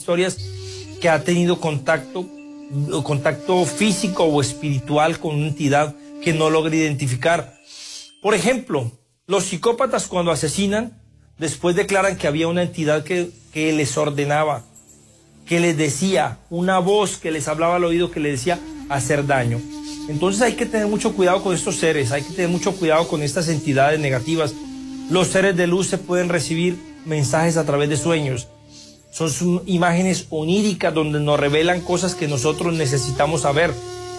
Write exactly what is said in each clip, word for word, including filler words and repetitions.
historias que ha tenido contacto, contacto físico o espiritual con una entidad que no logra identificar. Por ejemplo, los psicópatas cuando asesinan, después declaran que había una entidad que, que les ordenaba, que les decía, una voz que les hablaba al oído que les decía hacer daño. Entonces hay que tener mucho cuidado con estos seres, hay que tener mucho cuidado con estas entidades negativas. Los seres de luz se pueden recibir mensajes a través de sueños. Son imágenes oníricas donde nos revelan cosas que nosotros necesitamos saber.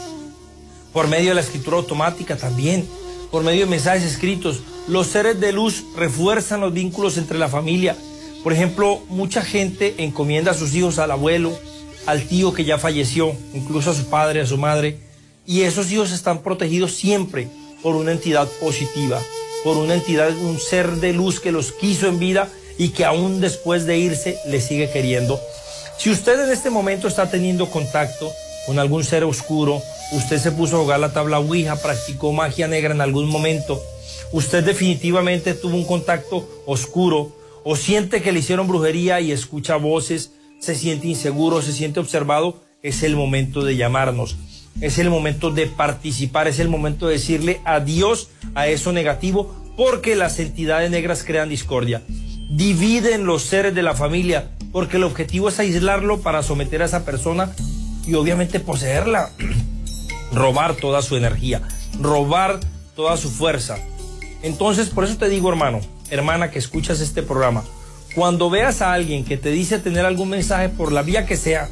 Por medio de la escritura automática también, por medio de mensajes escritos. Los seres de luz refuerzan los vínculos entre la familia. Por ejemplo, mucha gente encomienda a sus hijos al abuelo, al tío que ya falleció, incluso a su padre, a su madre. Y esos hijos están protegidos siempre por una entidad positiva, por una entidad, un ser de luz que los quiso en vida y que aún después de irse les sigue queriendo. Si usted en este momento está teniendo contacto con algún ser oscuro, usted se puso a jugar la tabla Ouija, practicó magia negra en algún momento, usted definitivamente tuvo un contacto oscuro, o siente que le hicieron brujería y escucha voces, se siente inseguro, se siente observado, es el momento de llamarnos, es el momento de participar, es el momento de decirle adiós a eso negativo, porque las entidades negras crean discordia, dividen los seres de la familia, porque el objetivo es aislarlo para someter a esa persona y obviamente poseerla, robar toda su energía, robar toda su fuerza. Entonces, por eso te digo, hermano, hermana que escuchas este programa, cuando veas a alguien que te dice tener algún mensaje por la vía que sea,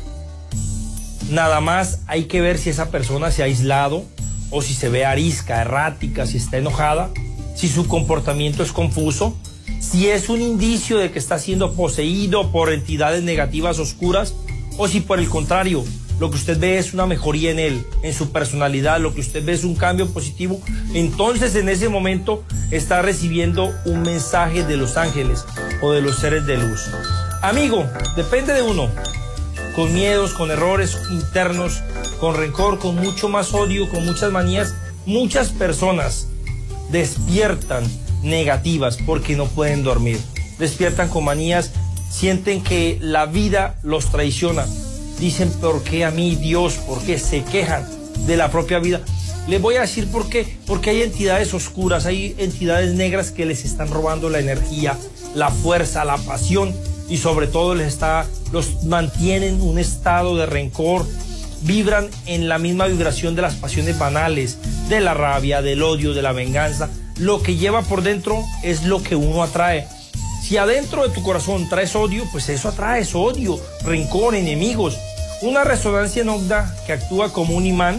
nada más hay que ver si esa persona se ha aislado o si se ve arisca, errática, si está enojada, si su comportamiento es confuso, si es un indicio de que está siendo poseído por entidades negativas oscuras o si por el contrario lo que usted ve es una mejoría en él, en su personalidad, lo que usted ve es un cambio positivo, entonces en ese momento está recibiendo un mensaje de los ángeles o de los seres de luz. Amigo, depende de uno, con miedos, con errores internos, con rencor, con mucho más odio, con muchas manías, muchas personas despiertan negativas porque no pueden dormir, despiertan con manías, sienten que la vida los traiciona. Dicen, ¿por qué a mí, Dios? ¿Por qué se quejan de la propia vida? Les voy a decir por qué. Porque hay entidades oscuras, hay entidades negras que les están robando la energía, la fuerza, la pasión y sobre todo les está, los mantienen en un estado de rencor, vibran en la misma vibración de las pasiones banales, de la rabia, del odio, de la venganza. Lo que lleva por dentro es lo que uno atrae. Si adentro de tu corazón traes odio, pues eso atrae es odio, rencor, enemigos. Una resonancia en onda que actúa como un imán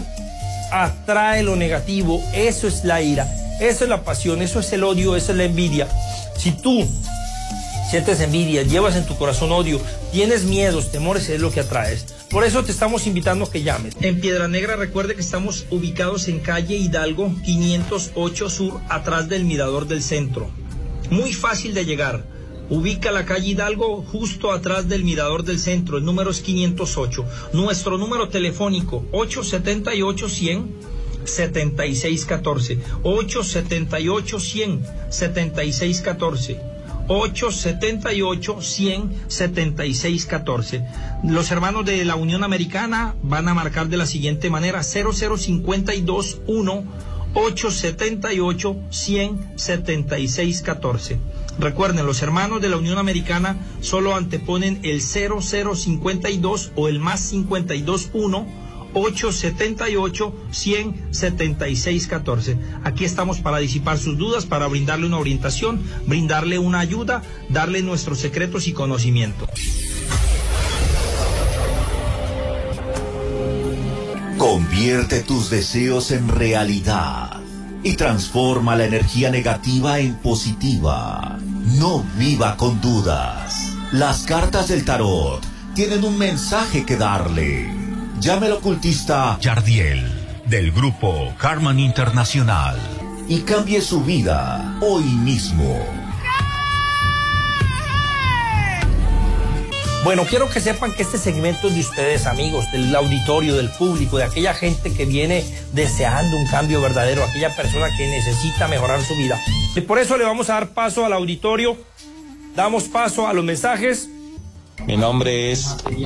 atrae lo negativo. Eso es la ira, eso es la pasión, eso es el odio, eso es la envidia. Si tú sientes envidia, llevas en tu corazón odio, tienes miedos, temores, es lo que atraes. Por eso te estamos invitando a que llames. En Piedra Negra, recuerde que estamos ubicados en calle Hidalgo quinientos ocho Sur, atrás del Mirador del Centro. Muy fácil de llegar. Ubica la calle Hidalgo justo atrás del Mirador del Centro, el número es quinientos ocho. Nuestro número telefónico ocho siete ocho, cien, setenta y seis catorce. ocho siete ocho, cien, setenta y seis catorce. ocho siete ocho, cien, setenta y seis catorce. Los hermanos de la Unión Americana van a marcar de la siguiente manera: cero cero cinco dos uno, ocho siete ocho, cien, setenta y seis catorce. Recuerden, los hermanos de la Unión Americana solo anteponen el cero cero cinco dos o el más cincuenta y dos uno, ocho siete ocho, cien, setenta y seis catorce. Aquí estamos para disipar sus dudas, para brindarle una orientación, brindarle una ayuda, darle nuestros secretos y conocimiento. Convierte tus deseos en realidad y transforma la energía negativa en positiva. No viva con dudas. Las cartas del tarot tienen un mensaje que darle. Llame al ocultista Yardiel, del grupo Karman Internacional, y cambie su vida hoy mismo. Bueno, quiero que sepan que este segmento es de ustedes, amigos, del auditorio, del público, de aquella gente que viene deseando un cambio verdadero, aquella persona que necesita mejorar su vida. Y por eso le vamos a dar paso al auditorio, damos paso a los mensajes. Mi nombre es